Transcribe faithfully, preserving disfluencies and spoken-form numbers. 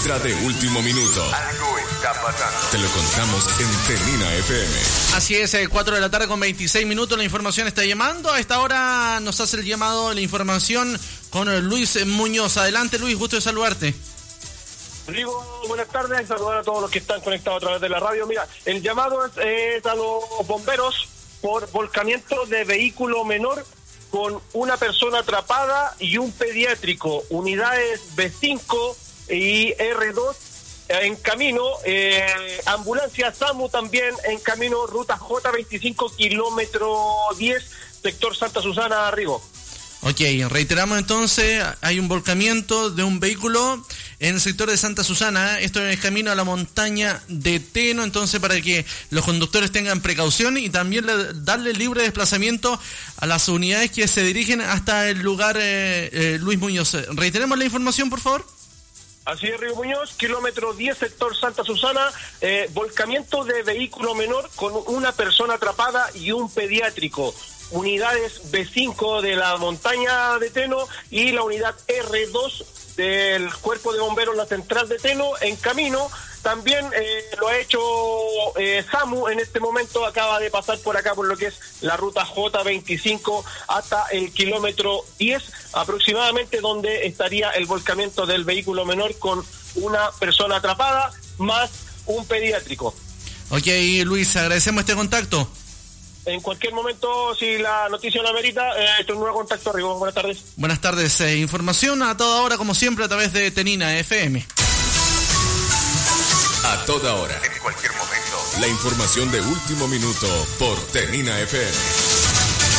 extra de último minuto. Algo está pasando. Te lo contamos en Tenina F M. Así es, eh, cuatro de la tarde con veintiséis minutos, la información está llamando. A esta hora nos hace el llamado la información con Luis Muñoz. Adelante, Luis, gusto de saludarte. Rigo, buenas tardes, saludar a todos los que están conectados a través de la radio. Mira, el llamado es, es a los bomberos por volcamiento de vehículo menor con una persona atrapada y un pediátrico, unidades B cinco y R dos en camino, eh, ambulancia SAMU también en camino, ruta J veinticinco, kilómetro diez, sector Santa Susana, Rigo. Ok, reiteramos entonces, hay un volcamiento de un vehículo en el sector de Santa Susana, esto en el camino a la montaña de Teno, entonces para que los conductores tengan precaución y también le, darle libre desplazamiento a las unidades que se dirigen hasta el lugar, eh, eh, Luis Muñoz. Reiteremos la información, por favor. Así es, Río Muñoz, kilómetro diez, sector Santa Susana, eh, volcamiento de vehículo menor con una persona atrapada y un pediátrico. Unidades B cinco de la montaña de Teno y la unidad R dos del Cuerpo de Bomberos, la central de Teno, en camino. También eh, lo ha hecho eh, SAMU en este momento, acaba de pasar por acá por lo que es la ruta J veinticinco hasta el kilómetro diez aproximadamente, donde estaría el volcamiento del vehículo menor con una persona atrapada más un pediátrico. Ok, Luis, agradecemos este contacto. En cualquier momento, si la noticia lo amerita, eh, esto es un nuevo contacto, Rigo. Buenas tardes. Buenas tardes. Eh, información a toda hora, como siempre, a través de Tenina F M. A toda hora. En cualquier momento. La información de último minuto por Tenina F M.